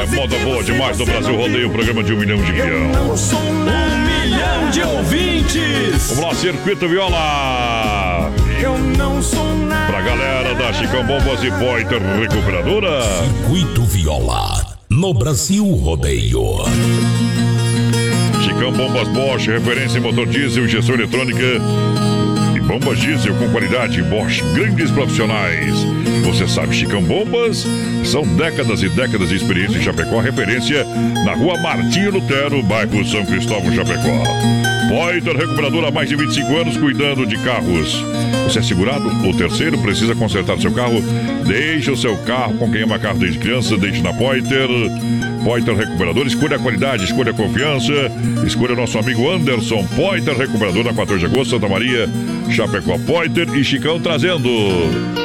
Moda boa demais no Brasil Rodeio, programa de 1 milhão de peão. 1 milhão de ouvintes. Vamos lá, Circuito Viola. Eu não sou nada. Pra galera da Chicão Bombas e Pointer Recuperadora. Circuito Viola, no Brasil Rodeio. Chicão Bombas Bosch, referência em motor diesel, injeção eletrônica e bombas diesel com qualidade. Bosch, grandes profissionais. Você sabe, Chicão Bombas são décadas e décadas de experiência em Chapecó, referência na rua Martinho Lutero, bairro São Cristóvão, Chapecó. Pointer Recuperadora há mais de 25 anos cuidando de carros. Você é segurado? O terceiro precisa consertar seu carro? Deixe o seu carro com quem ama carro desde criança, deixe na Pointer. Pointer Recuperador, escolha a qualidade, escolha a confiança, escolha nosso amigo Anderson. Pointer Recuperador na 14 de agosto, Santa Maria, Chapecó. Pointer e Chicão trazendo